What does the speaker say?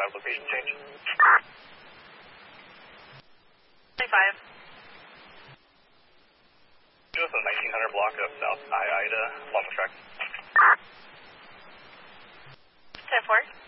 location change. 25. Just a 1900 block of South I-Ida along the track. 10-4.